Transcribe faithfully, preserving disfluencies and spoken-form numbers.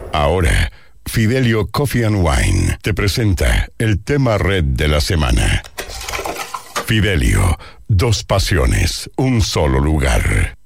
Ahora, Fidelio Coffee and Wine te presenta el tema red de la semana. Fidelio, dos pasiones, un solo lugar.